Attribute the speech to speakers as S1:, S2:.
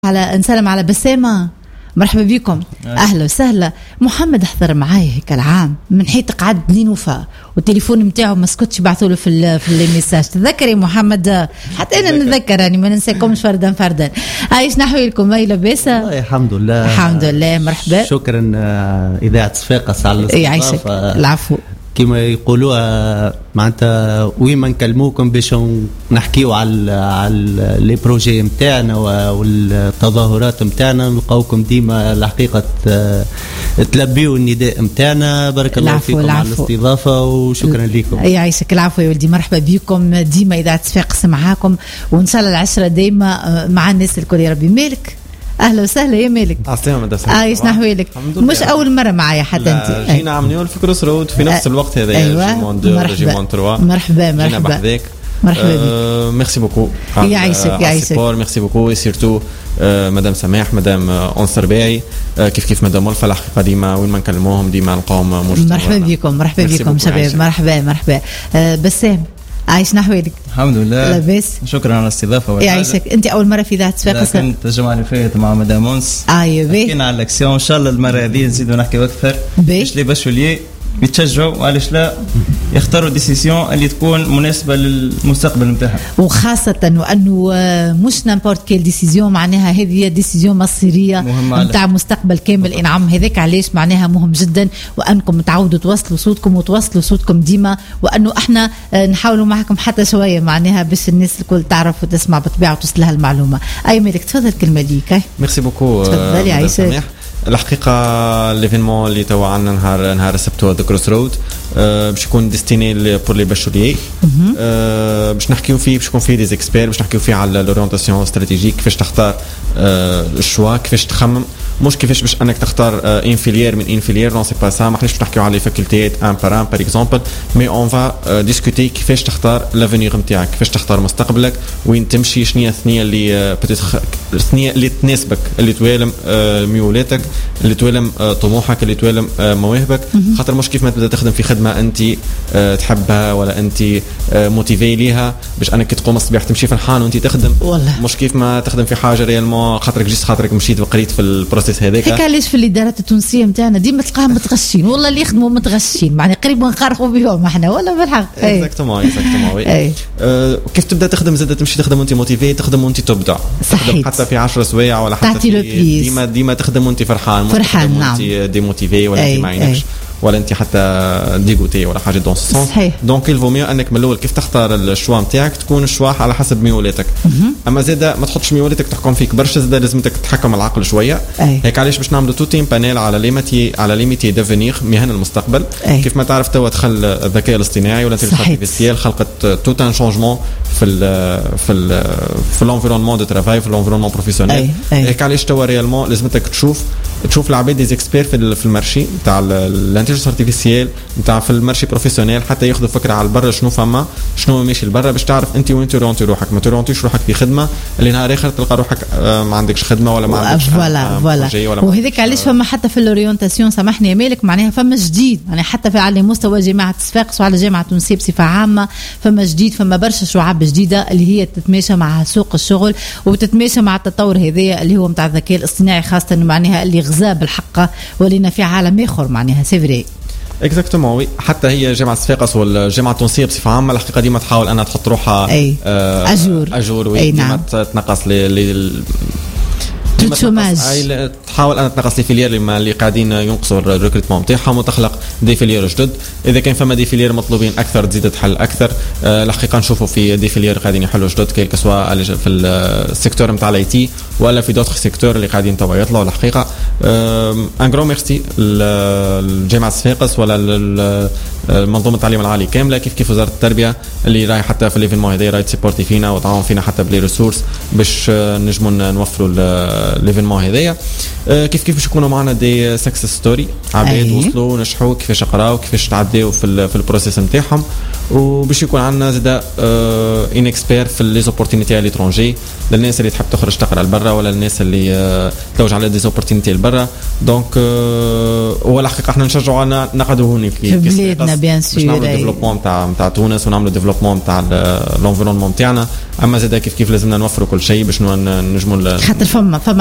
S1: على نسلم على بسامة، مرحبا بكم. اهلا وسهلا. محمد حضر معايا هيك العام من حيت قعد 2 وفاء والتليفون نتاعو ما سكتش، بعثوا له في الميساج. تذكري محمد؟ حتى انا نتذكر راني ما ننساكمش فردا فردا. عايش نحويلكم؟ ما لاباسه؟
S2: والله الحمد لله.
S1: الحمد لله. مرحبا.
S2: شكرا اذاعه صفاقس على
S1: الاستضافه. العفو.
S2: كما يقولوها معناتها وين ما نكلموكم باش نحكيو على لي بروجي نتاعنا والتظاهرات نتاعنا، نلقاوكم ديما الحقيقه تلبيوا النداء نتاعنا. بارك الله فيكم على الاستضافه وشكرا لكم.
S1: يعيشك. العفو يا ولدي. مرحبا بكم ديما اذاعه صفاقس معاكم، وان شاء الله العشره دايما مع الناس الكل. يا ربي. مالك؟ اهلا وسهلا يا مالك.
S3: عسلامة مدرسة.
S1: عايش نحويلك؟ مش اول مره معايا حتى انت.
S3: جينا عملنا في كروس رود في نفس الوقت هذا.
S1: أيوة.
S3: مرحبا.
S1: مرحبا مرحبا. مرحبا بك.
S3: ميرسي بوكو.
S1: يعيشك يعيشك.
S3: ميرسي بوكو سيرتو مدام سماح، مدام أنصر باعي، كيف مدام ملفة. الحقيقة ديما وين ما نكلموهم ديما نلقاهم موجودين.
S1: مرحبا بكم. مرحبا بكم شباب. مرحبا. بسام، عايش نحويلك؟
S4: الحمد لله
S1: لاباس.
S4: شكرا على الاستضافه.
S1: يعيشك. انت اول مره في ذات صفاقس؟
S4: كنت الجمعه اللي فاتت مع مدام أنس.
S1: يبي
S4: حكينا على الاكسيون. ان شاء الله المره هذه نزيدوا نحكي اكثر باش لي باشوليي يتشجعوا وعلاش لا يختاروا ديسيسيون اللي تكون مناسبه للمستقبل نتاعهم،
S1: وخاصه وانه مش نامبورت كيل ديسيزيون، معناها هذه ديسيزيون مصيريه نتاع مستقبل كامل. انعم هذاك علاش معناها مهم جدا وانكم تعودوا توصلوا صوتكم وتوصلوا صوتكم ديما، وانه احنا نحاولوا معكم حتى شويه معناها باش الناس الكل تعرف وتسمع بالطبيعه وتوصلها المعلومه. اي مالك؟ تفضل كلمه ليك.
S3: ميرسي بوكو.
S1: تفضلي عايشة.
S3: الحقيقه ليفينمون اللي توا عندنا نهار السبت هو ذا كروس رود باش يكون ديستيني بور لي باشوليي. باش نحكيو فيه، باش يكون فيه دي اكسبير، باش نحكيو فيه على لورينتاسيون استراتيجيك، كيفاش تختار الشوا، كيفاش تخمم، مش كيفاش باش انك تختار ان فيليير من ان فيليير. نو سي با سا. ما حناش باش نحكيو على لي فاكولتيات ان بار اكزومبل، مي اون فا ديسكوتي كيفاش تختار لافونيغ نتاعك، كيفاش تختار مستقبلك، وين تمشي، شنو هي الثنيه اللي الثنيه اللي تناسبك، اللي توالم ميولاتك، اللي توالم طموحك، اللي توالم مواهبك. خاطر مش كيف ما تبدا تخدم في خدمه انت تحبها ولا انت موتيفي ليها باش انك تقوم الصباح تمشي فرحان وانت تخدم والله. مش كيف ما تخدم في حاجه ريالمون خاطرك جيت خاطرك مشيت وقريت في البروسيس هذاك.
S1: هيك علاش في الادارات التونسيه نتاعنا ديما تلقاهم متغشين، والله اللي يخدموا متغشين، معني قريب نخرقوا بهم احنا ولا بالحق.
S3: اكزاكتومون وي. كيف تبدا تخدم زاد تمشي تخدم وانت موتيفي، تخدم وانت تبدا تخدم حتى في 10 سوايع ولا حتى ديما تخدم وانت فرحان. نعم. ديموتيفي ولا انت ما عينكش ولا انت حتى ديغوتي ولا حاجه دون سونس. دونك الفو ميو انك من الاول كيف تختار الشوا نتاعك تكون الشوا على حسب ميولاتك. اما زاده ما تحطش ميولاتك تحكم فيك برشا، زاده لازمتك تتحكم العقل شويه. هيك علاش باش نعملوا توتين بانيل على لي ميتي ديفينير، مهن المستقبل. كيف ما تعرف توا دخل الذكاء الاصطناعي ولا الانتيليجنس ارتيفيسيال، خلقت توت ان شونجمون في الانفيرونمون دو ترافاي، في الانفيرونمون بروفيسيونيل. هيك علاش توا ريالمون لازمتك تشوف العباد دي اكسبير في المارشي تاع الانتيليجنس ارتيفيسيال نتاع في المارشي بروفيسيونيل، حتى ياخذوا فكره على البر شنو ماشي لبرا باش تعرف انت وين تورونتي روحك. ما تورونتيش روحك في خدمه اللي نهار اخر تلقى روحك ما عندكش خدمه ولا ما عندكش
S1: فوالا. وهذاك علاش فما حتى في الاورينتاسيون، سامحني يا مالك، معناها فما جديد يعني حتى على مستوى جامعه صفاقس وعلى جامعه تونسيه بصفه عامه فما جديد، فما برشا شعاب جديده اللي هي تتماشى مع سوق الشغل وتتماشى مع التطور هذايا اللي هو نتاع الذكاء الاصطناعي، خاصه معناها اللي غزا بالحق ولينا في عالم اخر معناها سيفري.
S3: اكزاكتومون وي. حتى هي جامعه صفاقس والجامعه التونسيه بصفه عامه الحقيقه ديما تحاول انها تحط روحها اجور وي. ديما تنقص تحاول ان تنقص لي فيليير اللي قاعدين ينقصوا الريكروتمون نتاعهم وتخلق دي فيليير جدد. اذا كان فما دي فيليير مطلوبين اكثر تزيد تحل اكثر. الحقيقه نشوفوا في دي فيليير قاعدين يحلوا جدد كيل سواء في السيكتور نتاع الاي تي ولا في دوتر سيكتور اللي قاعدين توا يطلعوا. الحقيقه ان غرو ميرسي الجامعه صفاقس ولا منظومه التعليم العالي كامله، كيف وزاره التربيه اللي راهي حتى في ليفينمون هذا راهي تسيبورتي فينا وتعاون فينا حتى بلي ريسورس باش نجموا نوفروا ليفينمون هذايا. كيف باش يكونوا معنا دي سكسس ستوري، عباد وصلوا نجحوا كيفاش قراو كيفاش تعداو في البروسيس نتاعهم، وباش يكون عندنا زاد ان اكسبير في لي زوبورتونيتي على ليترونجي للناس اللي تحب تخرج تقرا لبرا برا ولا الناس اللي تلوج على ديزوبورتينيتي لبرا. دونك هو الحقيقه احنا نشجعوا نقعدوا هون
S1: في بلادنا بيان سور،
S3: باش نعملوا ديفلوبمون نتاع تونس ونعملوا ديفلوبمون نتاع لونفيرونمون نتاعنا. اما زاد كيف لازمنا نوفروا كل شيء باش نجموا
S1: خاطر فما